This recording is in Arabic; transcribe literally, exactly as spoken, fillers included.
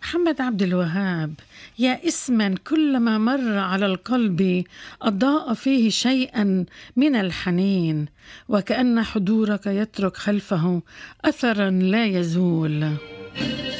محمد عبد الوهاب، يا اسما كلما مر على القلب أضاء فيه شيئا من الحنين، وكأن حضورك يترك خلفه أثرا لا يزول.